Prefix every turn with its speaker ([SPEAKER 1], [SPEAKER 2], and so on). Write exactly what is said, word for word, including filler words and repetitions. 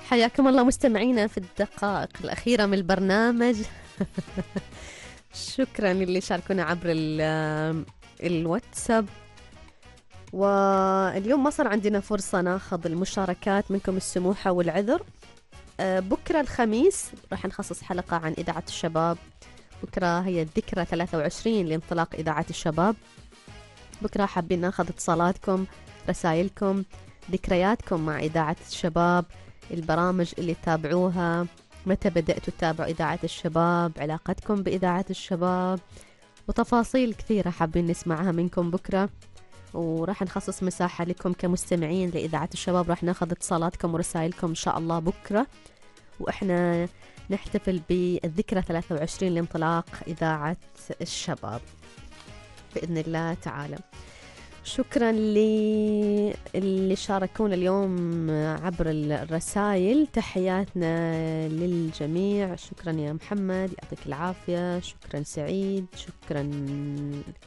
[SPEAKER 1] حياكم الله مستمعينا في الدقائق الأخيرة من البرنامج. شكرا اللي شاركونا عبر ال- الواتساب. واليوم ما صار عندنا فرصة ناخذ المشاركات منكم السموحة والعذر. آه، بكرة الخميس راح نخصص حلقة عن إذاعة الشباب. بكرة هي الذكرى ثلاثة وعشرين لانطلاق إذاعة الشباب. بكرة حابين ناخذ اتصالاتكم، رسائلكم، ذكرياتكم مع إذاعة الشباب، البرامج اللي تتابعوها، متى بدأتوا تتابعوا إذاعة الشباب، علاقتكم بإذاعة الشباب، وتفاصيل كثيرة حابين نسمعها منكم بكرة. وراح نخصص مساحة لكم كمستمعين لإذاعة الشباب، راح ناخذ اتصالاتكم ورسائلكم إن شاء الله بكرة، وإحنا نحتفل بالذكرى ثلاثة وعشرين لانطلاق إذاعة الشباب بإذن الله تعالى. شكرا لي اللي شاركونا اليوم عبر الرسائل، تحياتنا للجميع. شكرا يا محمد، يعطيك العافية. شكرا سعيد، شكرا